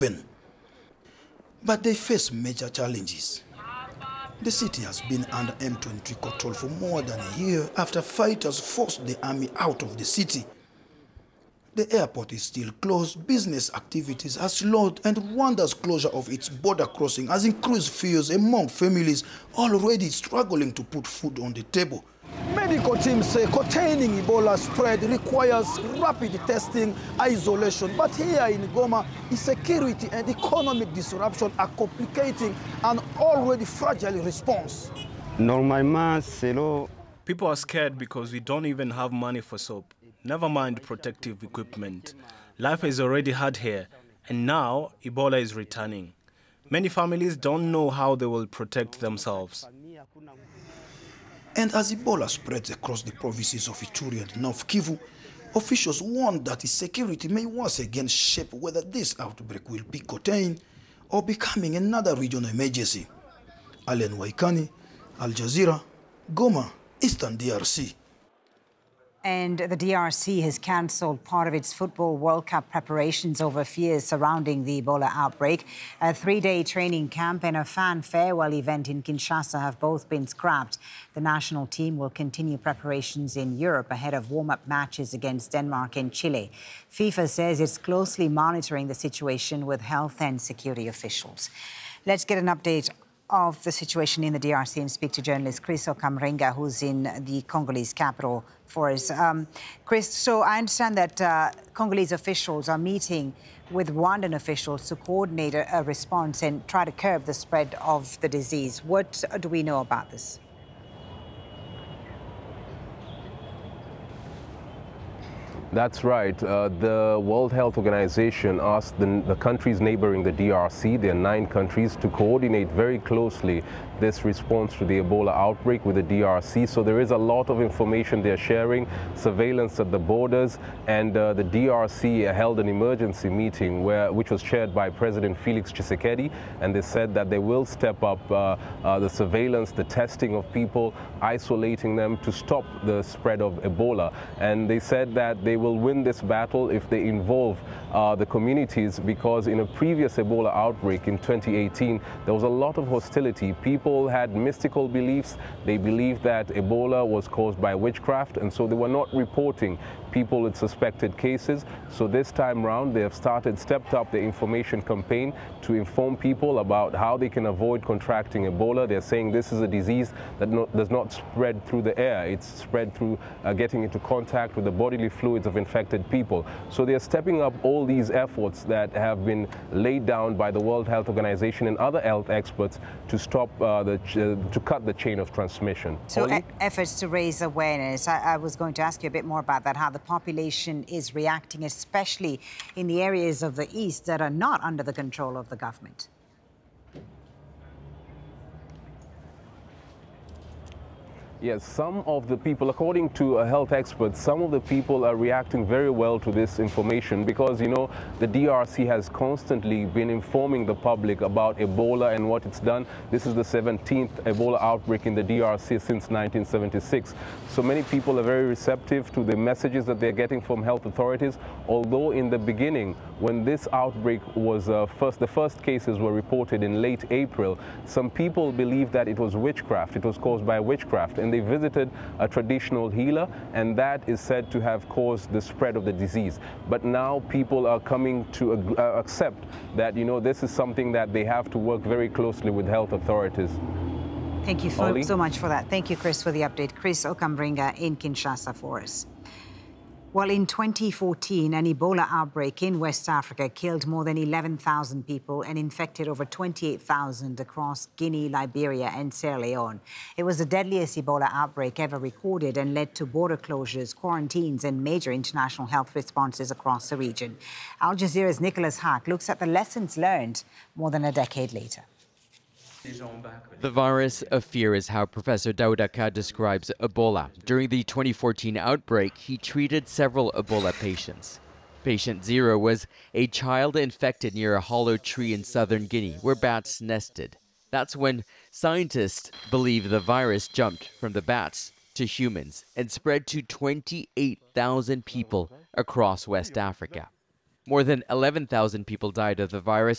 But they face major challenges. The city has been under M23 control for more than a year after fighters forced the army out of the city. The airport is still closed, business activities are slowed, and Rwanda's closure of its border crossing has increased fears among families already struggling to put food on the table. Medical teams say containing Ebola spread requires rapid testing, isolation. But here in Goma, insecurity and economic disruption are complicating an already fragile response. People are scared because we don't even have money for soap. Never mind protective equipment. Life is already hard here, and now Ebola is returning. Many families don't know how they will protect themselves. And as Ebola spreads across the provinces of Ituri and North Kivu, officials warn that security may once again shape whether this outbreak will be contained or becoming another regional emergency. Allen Waikani, Al Jazeera, Goma, Eastern DRC. And the DRC has cancelled part of its Football World Cup preparations over fears surrounding the Ebola outbreak. A 3-day training camp and a fan farewell event in Kinshasa have both been scrapped. The national team will continue preparations in Europe ahead of warm-up matches against Denmark and Chile. FIFA says it's closely monitoring the situation with health and security officials. Let's get an update of the situation in the DRC and speak to journalist Chris Okamringa, who's in the Congolese capital for us. Chris, so I understand that Congolese officials are meeting with Rwandan officials to coordinate a response and try to curb the spread of the disease. What do we know about this? That's right. The World Health Organization asked the countries neighboring the DRC, there are 9 countries, to coordinate very closely this response to the Ebola outbreak with the DRC. So there is a lot of information they're sharing, surveillance at the borders, and the DRC held an emergency meeting which was chaired by President Felix Tshisekedi, and they said that they will step up the surveillance, the testing of people, isolating them to stop the spread of Ebola. And they said that they will win this battle if they involve the communities, because in a previous Ebola outbreak in 2018, there was a lot of hostility. People had mystical beliefs. They believed that Ebola was caused by witchcraft, and so they were not reporting people with suspected cases. So this time round, they have stepped up the information campaign to inform people about how they can avoid contracting Ebola. They're saying this is a disease that does not spread through the air. It's spread through getting into contact with the bodily fluids of infected people. So they're stepping up all these efforts that have been laid down by the World Health Organization and other health experts to stop to cut the chain of transmission. So efforts to raise awareness. I was going to ask you a bit more about that, how the population is reacting, especially in the areas of the East that are not under the control of the government. Yes, some of the people, according to health experts, some of the people are reacting very well to this information because, you know, the DRC has constantly been informing the public about Ebola and what it's done. This is the 17th Ebola outbreak in the DRC since 1976. So many people are very receptive to the messages that they're getting from health authorities, although in the beginning, when this outbreak was the first cases were reported in late April, some people believed that it was witchcraft, it was caused by witchcraft, and they visited a traditional healer, and that is said to have caused the spread of the disease. But now people are coming to accept that, you know, this is something that they have to work very closely with health authorities. Thank you so much for that. Thank you, Chris, for the update. Chris Okamringa in Kinshasa for us. Well, in 2014, an Ebola outbreak in West Africa killed more than 11,000 people and infected over 28,000 across Guinea, Liberia, and Sierra Leone. It was the deadliest Ebola outbreak ever recorded and led to border closures, quarantines, and major international health responses across the region. Al Jazeera's Nicholas Hack looks at the lessons learned more than a decade later. The virus of fear is how Professor Daudaka describes Ebola. During the 2014 outbreak, he treated several Ebola patients. Patient 0 was a child infected near a hollow tree in southern Guinea where bats nested. That's when scientists believe the virus jumped from the bats to humans and spread to 28,000 people across West Africa. More than 11,000 people died of the virus,